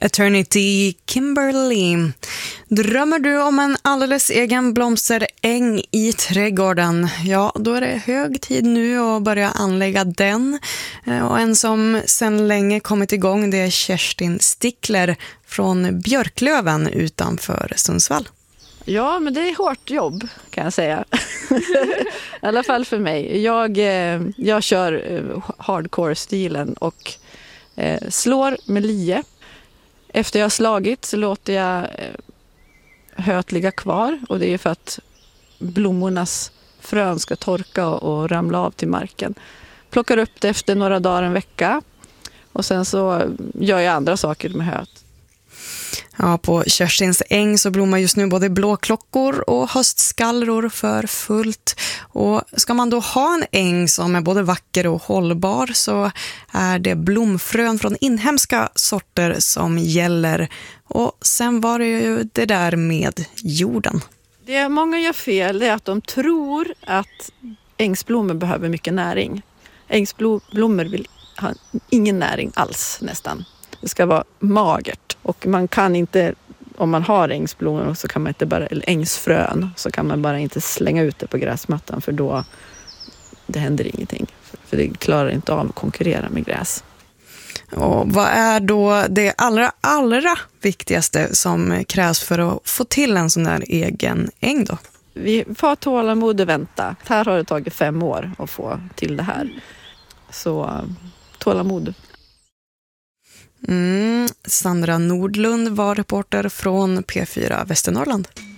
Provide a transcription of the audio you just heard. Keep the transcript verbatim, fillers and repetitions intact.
Eternity Kimberly. Drömmer du om en alldeles egen blomsteräng i trädgården? Ja, då är det hög tid nu att börja anlägga den. Och en som sedan länge kommit igång, det är Kerstin Stickler från Björklöven utanför Sundsvall. Ja, men det är hårt jobb kan jag säga. I alla fall för mig. Jag, jag kör hardcore-stilen och slår med lie. Efter jag har slagit så låter jag höet ligga kvar. Och det är för att blommornas frön ska torka och ramla av till marken. Plockar upp det efter några dagar, en vecka. Och sen så gör jag andra saker med höet. Ja, på Kerstins äng så blommar just nu både blåklockor och höstskallror för fullt. Och ska man då ha en äng som är både vacker och hållbar så är det blomfrön från inhemska sorter som gäller. Och sen var det ju det där med jorden. Det många gör fel är att de tror att ängsblommor behöver mycket näring. Ängsblommor vill ha ingen näring alls nästan. Det ska vara magert och man kan inte, om man har ängsblommor så kan man inte bara, eller ängsfrön så kan man bara inte slänga ut det på gräsmattan för då det händer ingenting. För det klarar inte av att konkurrera med gräs. Och vad är då det allra, allra viktigaste som krävs för att få till en sån där egen äng då? Vi får tålamod och vänta. Här har det tagit fem år att få till det här. Så tålamod. Mm, Sandra Nordlund var reporter från P fyra Västernorrland.